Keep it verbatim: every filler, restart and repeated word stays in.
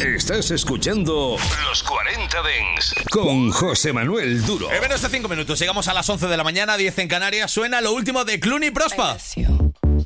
Estás escuchando Los cuarenta Dents con José Manuel Duro. En menos de cinco minutos llegamos a las once de la mañana, diez en Canarias. Suena lo último de Cluny Prospa.